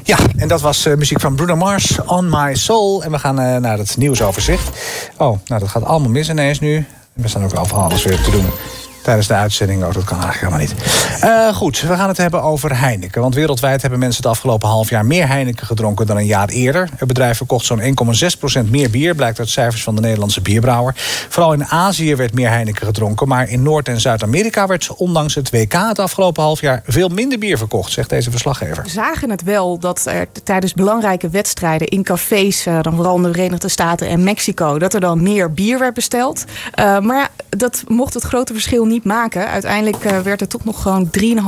Ja, en dat was muziek van Bruno Mars, On My Soul. En we gaan naar het nieuwsoverzicht. Oh, nou dat gaat allemaal mis ineens nu. We staan ook al van alles weer te doen tijdens de uitzending. Oh, dat kan eigenlijk helemaal niet. Goed, we gaan het hebben over Heineken. Want wereldwijd hebben mensen het afgelopen half jaar meer Heineken gedronken dan een jaar eerder. Het bedrijf verkocht zo'n 1,6% meer bier, blijkt uit cijfers van de Nederlandse bierbrouwer. Vooral in Azië werd meer Heineken gedronken. Maar in Noord- en Zuid-Amerika werd ondanks het WK het afgelopen half jaar veel minder bier verkocht, zegt deze verslaggever. We zagen het wel dat er tijdens belangrijke wedstrijden in cafés, dan vooral in de Verenigde Staten en Mexico, dat er dan meer bier werd besteld. Maar ja, dat mocht het grote verschil niet maken. Uiteindelijk werd er toch nog gewoon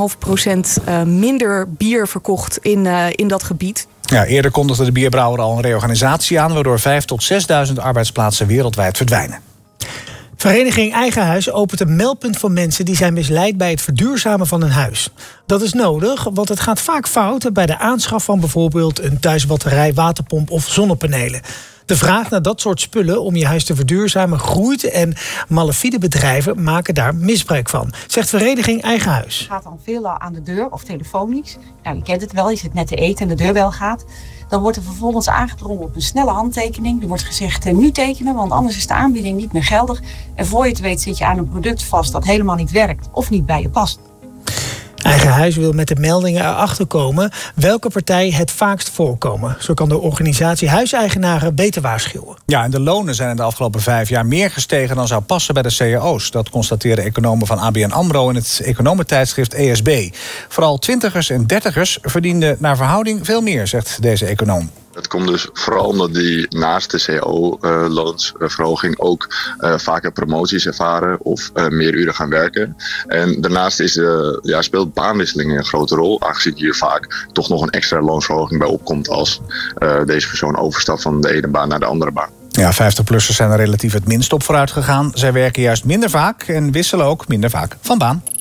3,5% minder bier verkocht in dat gebied. Ja, eerder kondigde de bierbrouwer al een reorganisatie aan, waardoor 5.000 tot 6.000 arbeidsplaatsen wereldwijd verdwijnen. Vereniging Eigen Huis opent een meldpunt voor mensen die zijn misleid bij het verduurzamen van hun huis. Dat is nodig, want het gaat vaak fout bij de aanschaf van bijvoorbeeld een thuisbatterij, waterpomp of zonnepanelen. De vraag naar dat soort spullen om je huis te verduurzamen groeit en malafide bedrijven maken daar misbruik van, zegt Vereniging Eigen Huis. Het gaat dan veelal aan de deur of telefonisch. Nou, je kent het wel, je zit net te eten en de deurbel gaat. Dan wordt er vervolgens aangedrongen op een snelle handtekening. Er wordt gezegd nu tekenen, want anders is de aanbieding niet meer geldig. En voor je het weet zit je aan een product vast dat helemaal niet werkt of niet bij je past. Eigen Huis wil met de meldingen erachter komen welke partijen het vaakst voorkomen. Zo kan de organisatie huiseigenaren beter waarschuwen. Ja, en de lonen zijn in de afgelopen 5 jaar meer gestegen dan zou passen bij de cao's. Dat constateren economen van ABN AMRO in het economentijdschrift ESB. Vooral 20ers en 30ers verdienden naar verhouding veel meer, zegt deze econoom. Het komt dus vooral omdat die naast de cao-loonsverhoging ook vaker promoties ervaren of meer uren gaan werken. En daarnaast speelt baanwisseling een grote rol, aangezien hier vaak toch nog een extra loonsverhoging bij opkomt als deze persoon overstapt van de ene baan naar de andere baan. Ja, 50-plussers zijn er relatief het minst op vooruit gegaan. Zij werken juist minder vaak en wisselen ook minder vaak van baan.